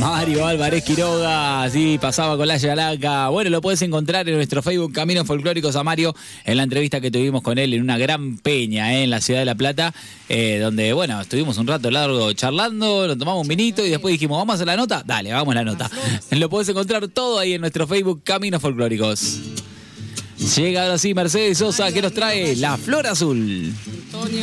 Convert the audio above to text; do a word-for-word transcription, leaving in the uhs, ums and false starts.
Mario Álvarez Quiroga, sí, pasaba con la Yalaca. Bueno, lo puedes encontrar en nuestro Facebook Caminos Folclóricos a Mario, en la entrevista que tuvimos con él en una gran peña eh, en la ciudad de La Plata, eh, donde, bueno, estuvimos un rato largo charlando, nos tomamos un vinito y después dijimos, ¿vamos a hacer la nota? Dale, vamos a la nota. Lo puedes encontrar todo ahí en nuestro Facebook Caminos Folclóricos. Llega ahora sí Mercedes Sosa, que nos trae La Flor Azul.